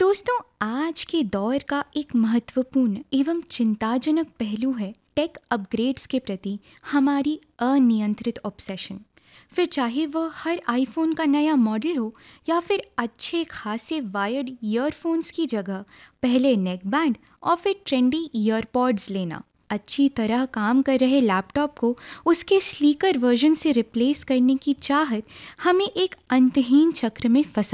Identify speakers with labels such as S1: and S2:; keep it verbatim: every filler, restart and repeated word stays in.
S1: दोस्तों, आज के दौर का एक महत्वपूर्ण एवं चिंताजनक पहलू है टेक अपग्रेड्स के प्रति हमारी अनियंत्रित ऑब्सेशन। फिर चाहे वह हर आईफोन का नया मॉडल हो या फिर अच्छे खासे वायर्ड ईयरफोन्स की जगह पहले नेक बैंड और फिर ट्रेंडी ईयरपॉड्स लेना। अच्छी तरह काम कर रहे लैपटॉप को उसके स्लीकर वर्जन से रिप्लेस करने की चाहत हमें एक अंतहीन चक्र में फंसा